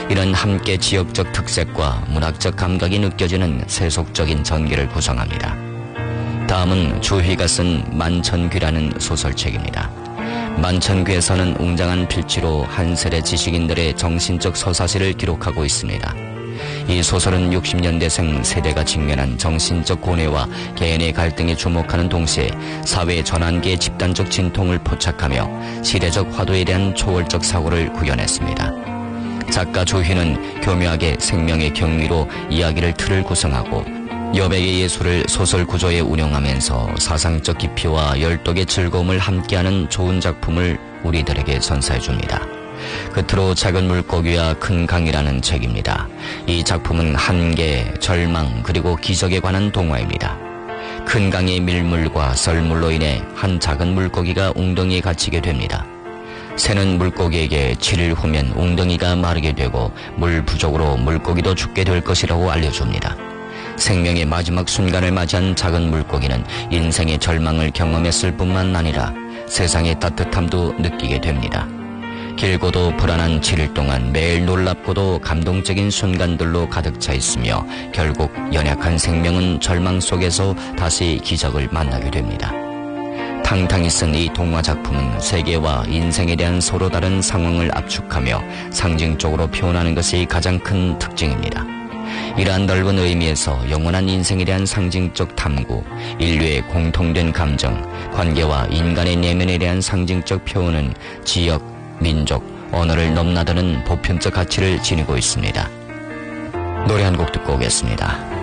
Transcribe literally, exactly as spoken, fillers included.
이런 함께 지역적 특색과 문학적 감각이 느껴지는 세속적인 전개를 구성합니다. 다음은 주희가 쓴 만천귀라는 소설책입니다. 만천귀에서는 웅장한 필지로 한 세대 지식인들의 정신적 서사시를 기록하고 있습니다. 이 소설은 육십 년대생 세대가 직면한 정신적 고뇌와 개인의 갈등에 주목하는 동시에 사회 전환기의 집단적 진통을 포착하며 시대적 화두에 대한 초월적 사고를 구현했습니다. 작가 주희는 교묘하게 생명의 경위로 이야기를 틀을 구성하고 여백의 예술을 소설 구조에 운영하면서 사상적 깊이와 열독의 즐거움을 함께하는 좋은 작품을 우리들에게 선사해줍니다. 끝으로 작은 물고기와 큰 강이라는 책입니다. 이 작품은 한계, 절망, 그리고 기적에 관한 동화입니다. 큰 강의 밀물과 썰물로 인해 한 작은 물고기가 웅덩이에 갇히게 됩니다. 새는 물고기에게 칠 일 후면 웅덩이가 마르게 되고 물 부족으로 물고기도 죽게 될 것이라고 알려줍니다. 생명의 마지막 순간을 맞이한 작은 물고기는 인생의 절망을 경험했을 뿐만 아니라 세상의 따뜻함도 느끼게 됩니다. 길고도 불안한 칠 일 동안 매일 놀랍고도 감동적인 순간들로 가득 차 있으며 결국 연약한 생명은 절망 속에서 다시 기적을 만나게 됩니다. 탕탕이 쓴 이 동화 작품은 세계와 인생에 대한 서로 다른 상황을 압축하며 상징적으로 표현하는 것이 가장 큰 특징입니다. 이러한 넓은 의미에서 영원한 인생에 대한 상징적 탐구, 인류의 공통된 감정, 관계와 인간의 내면에 대한 상징적 표현은 지역, 민족, 언어를 넘나드는 보편적 가치를 지니고 있습니다. 노래 한 곡 듣고 오겠습니다.